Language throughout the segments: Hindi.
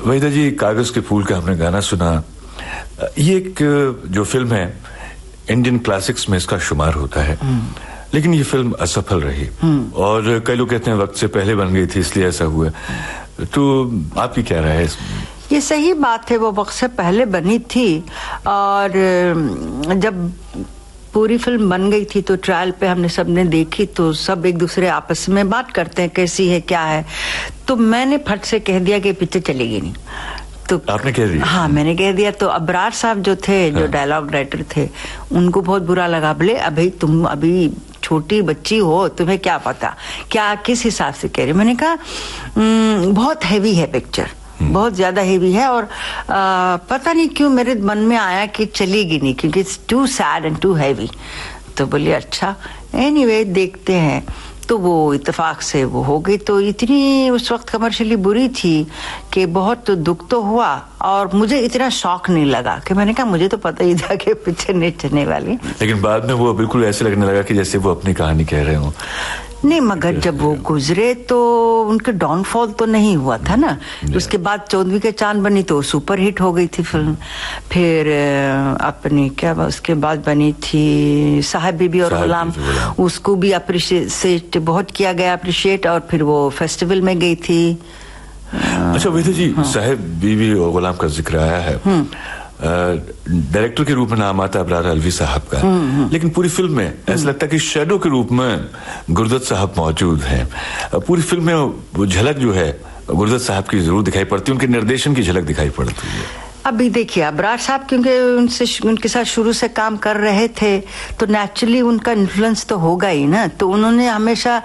वहीदा जी, कागज के फूल का हमने गाना सुना। ये एक जो फिल्म है इंडियन क्लासिक्स में इसका शुमार होता है, लेकिन ये फिल्म असफल रही और कई लोग कहते हैं वक्त से पहले बन गई थी इसलिए ऐसा हुआ। तो आपकी क्या राय है इसमें? ये सही बात है, वो वक्त से पहले बनी थी और जब पूरी फिल्म बन गई थी तो ट्रायल पे हमने सबने देखी तो सब एक दूसरे आपस में बात करते हैं कैसी है क्या है। तो मैंने फट से कह दिया कि पिक्चर चलेगी नहीं। तो आपने कह दिया? हाँ, मैंने कह दिया। तो अबरार साहब जो थे, जो डायलॉग राइटर थे, उनको बहुत बुरा लगा। बोले अभी तुम अभी छोटी बच्ची हो, तुम्हें क्या पता, क्या किस हिसाब से कह रहे। मैंने कहा बहुत हैवी है पिक्चर, बहुत ज्यादा हेवी है और पता नहीं क्यों मेरे मन में आया कि चलेगी नहीं क्योंकि it's to sad and to heavy. तो बोलिए अच्छा, एनीवे देखते हैं। तो वो इत्तेफाक से वो हो गई। तो इतनी उस वक्त कमर्शियली बुरी थी कि बहुत दुख तो हुआ और मुझे इतना शौक नहीं लगा कि मैंने कहा मुझे तो पता ही था कि पिक्चर नहीं चलने वाली। लेकिन बाद में वो बिल्कुल ऐसे लगने लगा कि जैसे वो अपनी कहानी कह रहे हो। नहीं, मगर जब वो गुजरे तो उनके डाउनफॉल तो नहीं हुआ था ना। उसके बाद 14वीं के चांद बनी तो सुपर हिट हो गई थी फिल्म। फिर अपनी क्या उसके बाद बनी थी साहब बीबी और गुलाम, उसको भी अप्रिशिएट बहुत किया गया, अप्रिशिएट, और फिर वो फेस्टिवल में गई थी। अच्छा वहीदा जी, साहब बीबी और गुलाम का जिक्र आया है, डायरेक्टर के रूप में नाम आता है अबरार अलवी साहब का, लेकिन पूरी फिल्म में ऐसा लगता है कि शैडो के रूप में गुरदत साहब मौजूद हैं। पूरी फिल्म में वो झलक जो है गुरदत साहब की जरूर दिखाई पड़ती है, उनके निर्देशन की झलक दिखाई पड़ती है। अभी देखिए अबरार साहब क्योंकि उनके साथ शुरू से काम कर रहे थे तो नेचुरली उनका इन्फ्लुएंस तो होगा ही ना। तो उन्होंने हमेशा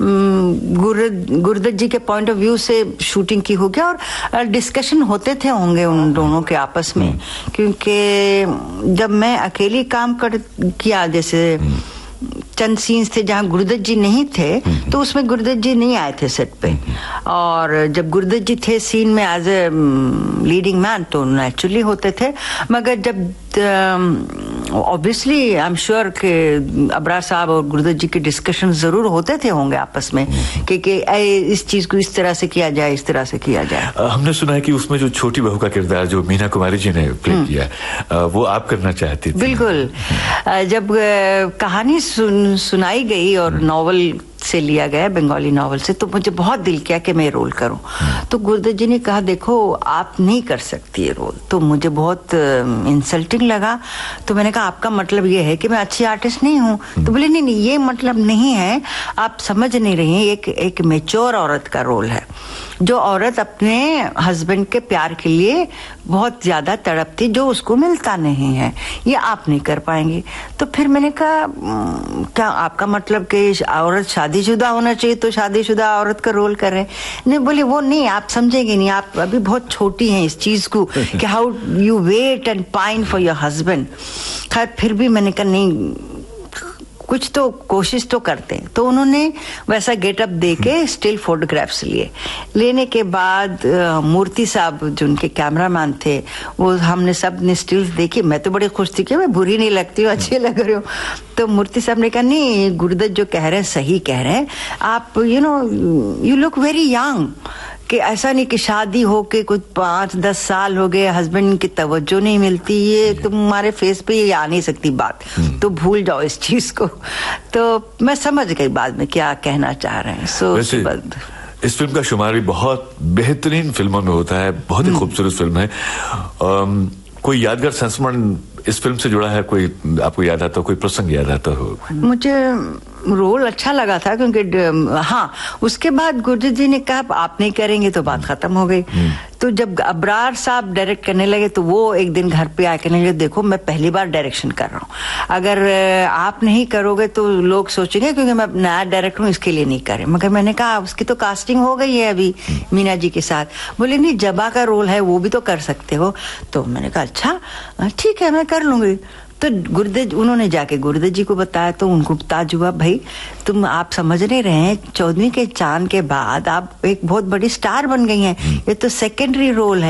गुरदत जी के पॉइंट ऑफ व्यू से शूटिंग की होगी और डिस्कशन होते थे होंगे उन दोनों के आपस में। क्योंकि जब मैं अकेली काम किया, जैसे चंद सीन्स थे जहां गुरदत जी नहीं थे तो उसमें गुरदत जी नहीं आए थे सेट पे, और जब गुरदत जी थे सीन में एज ए लीडिंग मैन तो नेचुरली होते थे। मगर जब ऑब्वियसली आई एम श्योर कि अबरार साहब और गुरदत जी के डिस्कशन जरूर होते थे होंगे आपस में कि इस चीज को इस तरह से किया जाए, इस तरह से किया जाए। हमने सुना है कि उसमें जो छोटी बहू का किरदार जो मीना कुमारी जी ने प्ले किया वो आप करना चाहती थी। बिल्कुल। जब कहानी सुनाई गई और नॉवल से लिया गया, बंगाली नॉवल से, तो मुझे बहुत दिल किया कि मैं रोल करूं। तो गुरदत जी ने कहा देखो आप नहीं कर सकती ये रोल। तो मुझे बहुत इंसल्टिंग लगा। तो मैंने कहा आपका मतलब ये है कि मैं अच्छी आर्टिस्ट नहीं हूं? तो बोले नहीं नहीं, ये मतलब नहीं है, आप समझ नहीं रही हैं। एक मैच्योर औरत का रोल है, जो औरत अपने हस्बैंड के प्यार के लिए बहुत ज्यादा तड़पती, जो उसको मिलता नहीं है, ये आप नहीं कर पाएंगी। तो फिर मैंने कहा क्या आपका मतलब कि औरत शादीशुदा होना चाहिए तो शादीशुदा औरत का रोल कर रहे हैं? नहीं, बोले वो नहीं, आप समझेंगे नहीं, आप अभी बहुत छोटी हैं इस चीज को कि how you wait and pine for your husband. खैर फिर भी मैंने कहा नहीं, कुछ तो कोशिश तो करते हैं। तो उन्होंने वैसा गेटअप दे के स्टिल फोटोग्राफ्स लेने के बाद मूर्ति साहब जो उनके कैमरामैन थे, वो हमने सब ने स्टिल्स देखी। मैं तो बड़ी खुश थी कि मैं बुरी नहीं लगती हूँ, अच्छी लग रही हूँ। तो मूर्ति साहब ने कहा नहीं, गुरदत जो कह रहे हैं सही कह रहे हैं आप, यू लुक वेरी यंग। कि ऐसा नहीं कि शादी हो के कुछ 5-10 साल हो गए, हस्बैंड की तवज्जो नहीं मिलती, ये तुम्हारे फेस पे ये आ नहीं सकती बात, तो भूल जाओ इस चीज को। तो मैं समझ गई बाद में क्या कहना चाह रहे हैं। इस फिल्म का शुमार भी बहुत बेहतरीन फिल्मों में होता है, बहुत ही खूबसूरत फिल्म है। कोई यादगार संस्मरण इस फिल्म से जुड़ा है, कोई आपको याद आता हो, कोई प्रसंग याद आता हो? मुझे रोल अच्छा लगा था क्योंकि हाँ, उसके बाद गुरदत जी ने कहा आप नहीं करेंगे तो बात खत्म हो गई। तो जब अबरार साहब डायरेक्ट करने लगे तो वो एक दिन घर पे आके कहने लगे देखो मैं पहली बार डायरेक्शन कर रहा हूँ, अगर आप नहीं करोगे तो लोग सोचेंगे क्योंकि मैं नया डायरेक्टर हूँ इसके लिए नहीं करे। मगर मैंने कहा उसकी तो कास्टिंग हो गई है अभी मीना जी के साथ। बोले नहीं, जबा का रोल है वो भी तो कर सकते हो। तो मैंने कहा अच्छा ठीक है मैं कर लूंगी। तो उन्होंने जाके गुरदत जी को बताया तो उनको ताज हुआ, भाई तुम आप समझ नहीं रहे हैं 14वीं के चांद के बाद आप एक बहुत बड़ी स्टार बन गई हैं, ये तो सेकेंडरी रोल है।